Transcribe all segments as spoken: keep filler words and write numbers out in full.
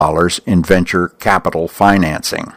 dollars in venture capital financing.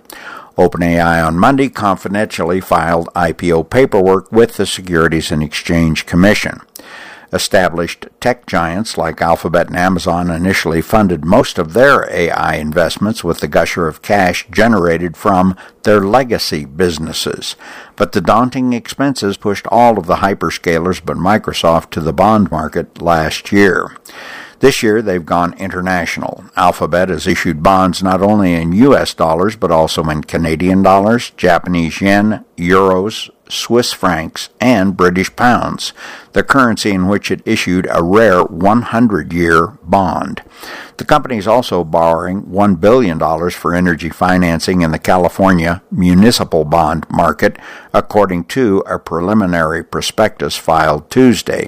OpenAI on Monday confidentially filed I P O paperwork with the Securities and Exchange Commission. Established tech giants like Alphabet and Amazon initially funded most of their A I investments with the gusher of cash generated from their legacy businesses. But the daunting expenses pushed all of the hyperscalers but Microsoft to the bond market last year. This year, they've gone international. Alphabet has issued bonds not only in U S dollars, but also in Canadian dollars, Japanese yen, euros, Swiss francs, and British pounds, the currency in which it issued a rare one hundred year bond. The company is also borrowing one billion dollars for energy financing in the California municipal bond market, according to a preliminary prospectus filed Tuesday.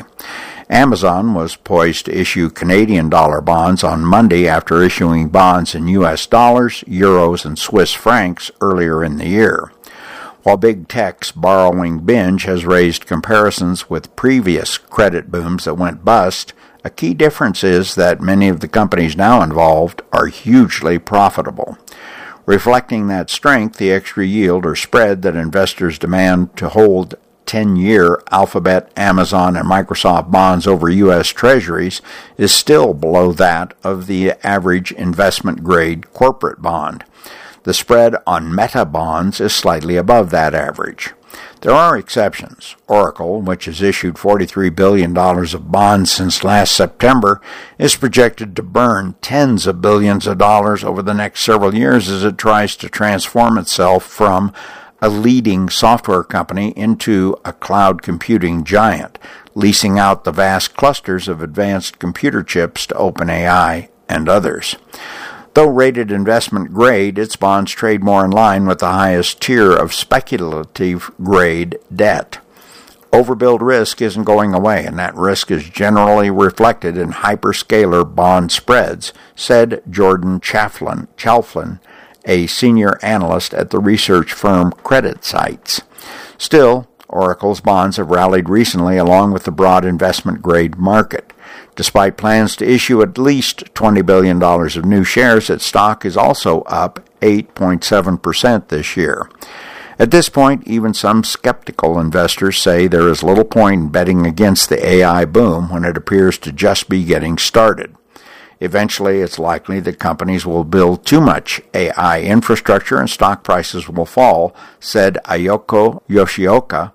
Amazon was poised to issue Canadian dollar bonds on Monday after issuing bonds in U S dollars, euros, and Swiss francs earlier in the year. While Big Tech's borrowing binge has raised comparisons with previous credit booms that went bust, a key difference is that many of the companies now involved are hugely profitable. Reflecting that strength, the extra yield or spread that investors demand to hold ten-year Alphabet, Amazon, and Microsoft bonds over U S Treasuries is still below that of the average investment-grade corporate bond. The spread on Meta bonds is slightly above that average. There are exceptions. Oracle, which has issued forty-three billion dollars of bonds since last September, is projected to burn tens of billions of dollars over the next several years as it tries to transform itself from a leading software company into a cloud computing giant, leasing out the vast clusters of advanced computer chips to OpenAI and others. Though rated investment grade, its bonds trade more in line with the highest tier of speculative grade debt. Overbilled risk isn't going away, and that risk is generally reflected in hyperscaler bond spreads, said Jordan Chalfin, Chalfin, a senior analyst at the research firm CreditSights. Still, Oracle's bonds have rallied recently along with the broad investment-grade market. Despite plans to issue at least twenty billion dollars of new shares, its stock is also up eight point seven percent this year. At this point, even some skeptical investors say there is little point in betting against the A I boom when it appears to just be getting started. Eventually, it's likely that companies will build too much A I infrastructure and stock prices will fall, said Ayako Yoshioka,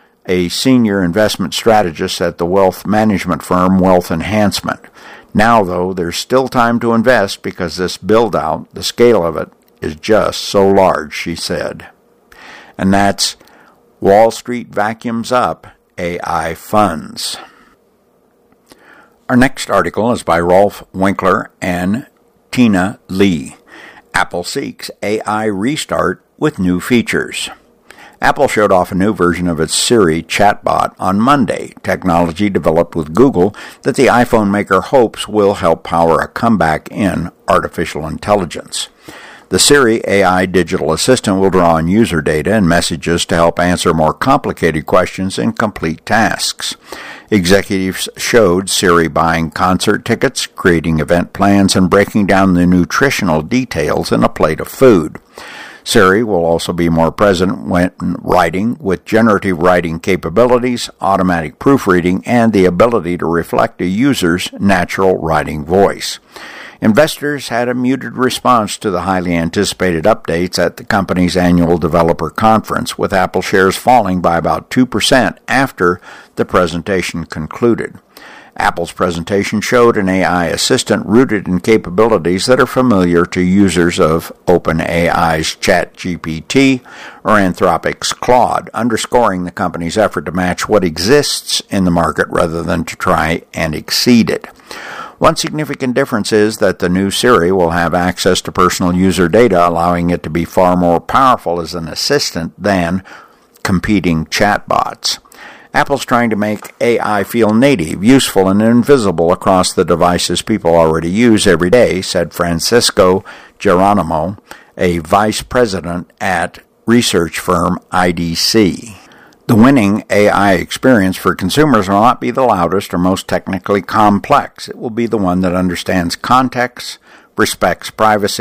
a senior investment strategist at the wealth management firm Wealth Enhancement. Now, though, there's still time to invest because this build-out, the scale of it, is just so large, she said. And that's Wall Street vacuums up A I funds. Our next article is by Rolf Winkler and Tina Lee. Apple seeks A I restart with new features. Apple showed off a new version of its Siri chatbot on Monday, technology developed with Google that the iPhone maker hopes will help power a comeback in artificial intelligence. The Siri A I digital assistant will draw on user data and messages to help answer more complicated questions and complete tasks. Executives showed Siri buying concert tickets, creating event plans, and breaking down the nutritional details in a plate of food. Siri will also be more present when writing, with generative writing capabilities, automatic proofreading, and the ability to reflect a user's natural writing voice. Investors had a muted response to the highly anticipated updates at the company's annual developer conference, with Apple shares falling by about two percent after the presentation concluded. Apple's presentation showed an A I assistant rooted in capabilities that are familiar to users of OpenAI's ChatGPT or Anthropic's Claude, underscoring the company's effort to match what exists in the market rather than to try and exceed it. One significant difference is that the new Siri will have access to personal user data, allowing it to be far more powerful as an assistant than competing chatbots. Apple's trying to make A I feel native, useful, and invisible across the devices people already use every day, said Francisco Geronimo, a vice president at research firm I D C. The winning A I experience for consumers will not be the loudest or most technically complex. It will be the one that understands context, respects privacy